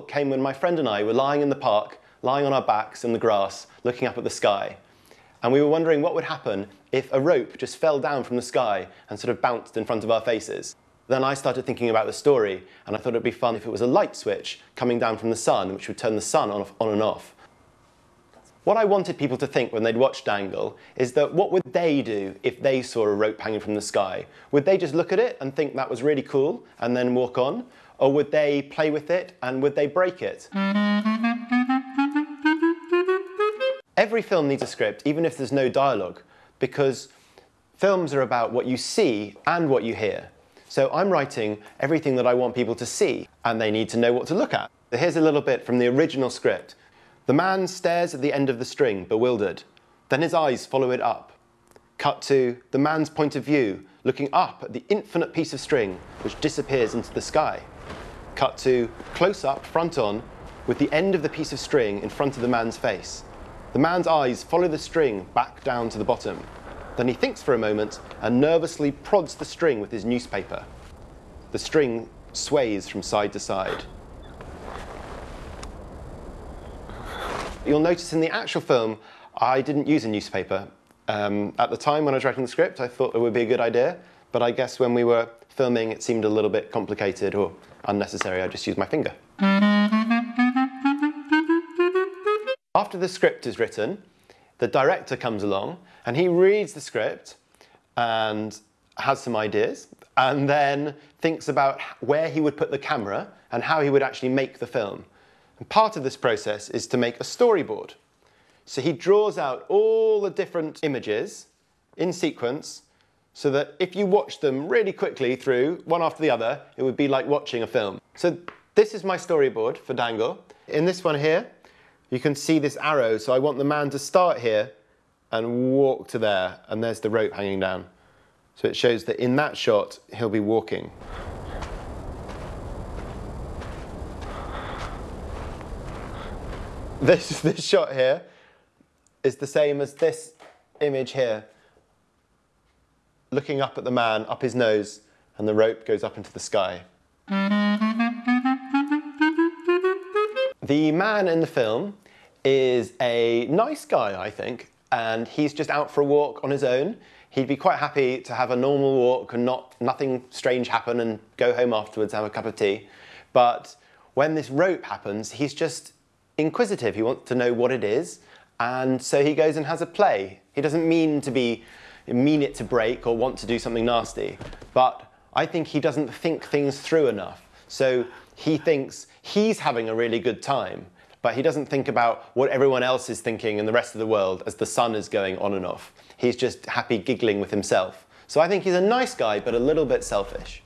thought came when my friend and I were lying in the park, lying on our backs in the grass, looking up at the sky. And we were wondering what would happen if a rope just fell down from the sky and sort of bounced in front of our faces. Then I started thinking about the story, and I thought it'd be fun if it was a light switch coming down from the sun, which would turn the sun on and off. What I wanted people to think when they'd watch Dangle is that what would they do if they saw a rope hanging from the sky? Would they just look at it and think that was really cool and then walk on? Or would they play with it and would they break it? Every film needs a script, even if there's no dialogue, because films are about what you see and what you hear. So I'm writing everything that I want people to see, and they need to know what to look at. So here's a little bit from the original script. The man stares at the end of the string, bewildered. Then his eyes follow it up. Cut to the man's point of view, looking up at the infinite piece of string which disappears into the sky. Cut to close up, front on, with the end of the piece of string in front of the man's face. The man's eyes follow the string back down to the bottom. Then he thinks for a moment and nervously prods the string with his newspaper. The string sways from side to side. You'll notice in the actual film, I didn't use a newspaper. At the time when I was writing the script, I thought it would be a good idea, but I guess when we were filming, it seemed a little bit complicated or unnecessary. I just used my finger. After the script is written, the director comes along and he reads the script and has some ideas and then thinks about where he would put the camera and how he would actually make the film. And part of this process is to make a storyboard. So he draws out all the different images in sequence so that if you watch them really quickly through, one after the other, it would be like watching a film. So this is my storyboard for Dangle. In this one here, you can see this arrow, so I want the man to start here and walk to there, and there's the rope hanging down. So it shows that in that shot, he'll be walking. This shot here is the same as this image here. Looking up at the man, up his nose, and the rope goes up into the sky. The man in the film is a nice guy, I think, and he's just out for a walk on his own. He'd be quite happy to have a normal walk and nothing strange happen and go home afterwards, have a cup of tea. But when this rope happens, he's just inquisitive. He wants to know what it is, and so he goes and has a play. He doesn't mean it to break or want to do something nasty, but I think he doesn't think things through enough. So he thinks he's having a really good time, but he doesn't think about what everyone else is thinking in the rest of the world as the sun is going on and off. He's just happy giggling with himself. So I think he's a nice guy, but a little bit selfish.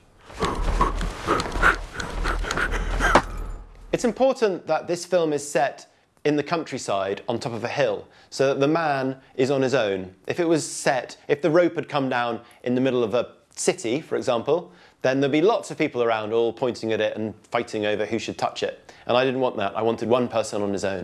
It's important that this film is set in the countryside on top of a hill, so that the man is on his own. If it was set, if the rope had come down in the middle of a city, for example, then there'd be lots of people around all pointing at it and fighting over who should touch it. And I didn't want that. I wanted one person on his own.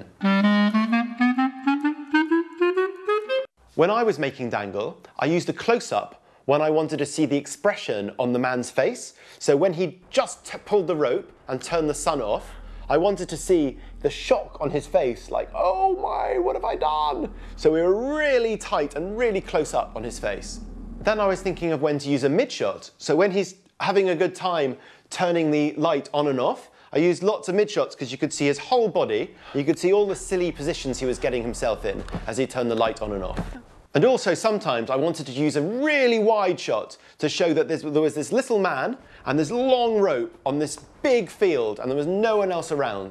When I was making Dangle, I used a close-up when I wanted to see the expression on the man's face. So when he just pulled the rope and turned the sun off, I wanted to see the shock on his face, like, oh my, what have I done? So we were really tight and really close up on his face. Then I was thinking of when to use a mid-shot. So when he's having a good time turning the light on and off, I used lots of mid-shots because you could see his whole body. You could see all the silly positions he was getting himself in as he turned the light on and off. And also sometimes I wanted to use a really wide shot to show that there was this little man and this long rope on this big field and there was no one else around.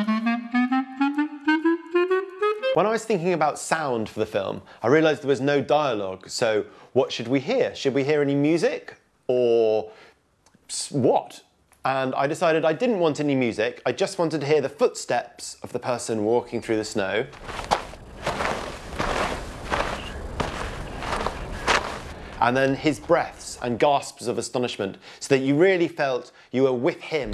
When I was thinking about sound for the film, I realised there was no dialogue, so what should we hear? Should we hear any music? Or what? And I decided I didn't want any music, I just wanted to hear the footsteps of the person walking through the snow. And then his breaths and gasps of astonishment, so that you really felt you were with him.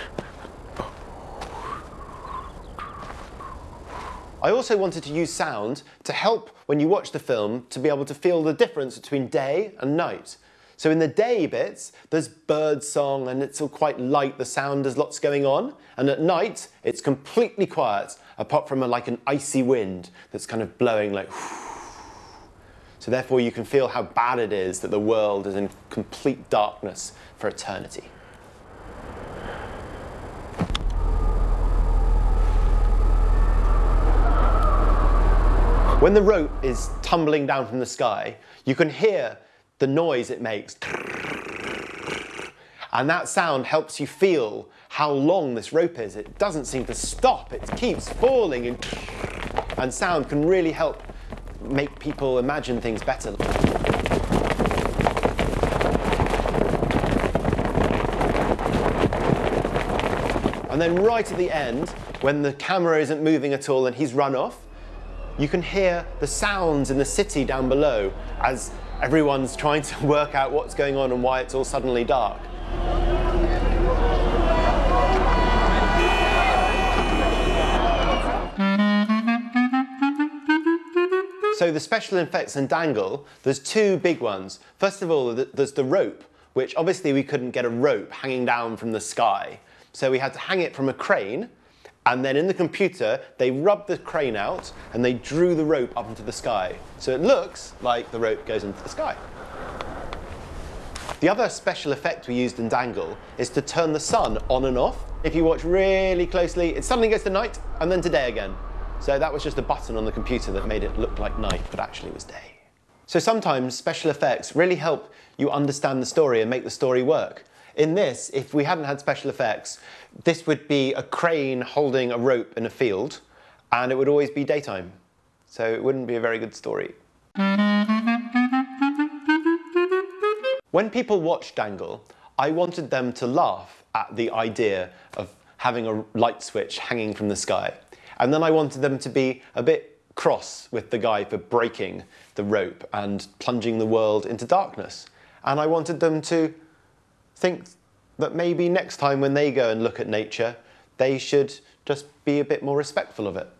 I also wanted to use sound to help when you watch the film to be able to feel the difference between day and night. So in the day bits, there's bird song and it's all quite light, the sound, there's lots going on. And at night, it's completely quiet, apart from like an icy wind that's kind of blowing like so therefore you can feel how bad it is that the world is in complete darkness for eternity. When the rope is tumbling down from the sky, you can hear the noise it makes. And that sound helps you feel how long this rope is. It doesn't seem to stop, it keeps falling. And sound can really help make people imagine things better. And then right at the end, when the camera isn't moving at all and he's run off, you can hear the sounds in the city down below as everyone's trying to work out what's going on and why it's all suddenly dark. So the special effects in Dangle, there's two big ones. First of all, there's the rope, which obviously we couldn't get a rope hanging down from the sky. So we had to hang it from a crane. And then in the computer, they rubbed the crane out and they drew the rope up into the sky. So it looks like the rope goes into the sky. The other special effect we used in Dangle is to turn the sun on and off. If you watch really closely, it suddenly goes to night and then to day again. So that was just a button on the computer that made it look like night, but actually it was day. So sometimes special effects really help you understand the story and make the story work. In this, if we hadn't had special effects, this would be a crane holding a rope in a field, and it would always be daytime. So it wouldn't be a very good story. When people watch Dangle, I wanted them to laugh at the idea of having a light switch hanging from the sky. And then I wanted them to be a bit cross with the guy for breaking the rope and plunging the world into darkness. And I wanted them to think that maybe next time when they go and look at nature, they should just be a bit more respectful of it.